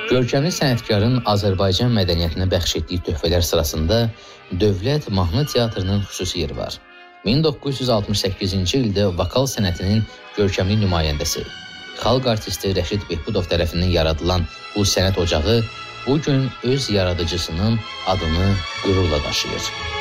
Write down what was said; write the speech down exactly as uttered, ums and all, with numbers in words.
Görkəmli sənətkarın Azərbaycan mədəniyyətinə bəxş etdiyi töhfələr sırasında Dövlət Mahnı Teatrının xüsusi yeri var. min doqquz yüz altmış səkkizinci ildə vokal sənətinin görkəmli nümayəndəsi, xalq artisti Rəşid Behbudov tərəfindən yaradılan bu sənət ocağı bu gün öz yaradıcısının adını qürurla daşıyır.